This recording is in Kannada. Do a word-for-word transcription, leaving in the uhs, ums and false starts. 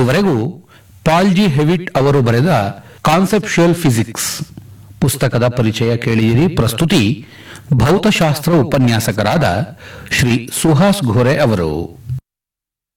ಇದುವರೆಗೂ ಪಾಲ್ ಜಿ ಹೆವಿಟ್ ಅವರು ಬರೆದ ಕಾನ್ಸೆಪ್ಚುಯಲ್ ಫಿಸಿಕ್ಸ್ ಪುಸ್ತಕದ ಪರಿಚಯ ಕೇಳಿದಿರಿ. ಪ್ರಸ್ತುತಿ ಭೌತಶಾಸ್ತ್ರ ಉಪನ್ಯಾಸಕರಾದ ಶ್ರೀ ಸುಹಾಸ್ ಘೋರೆ ಅವರು.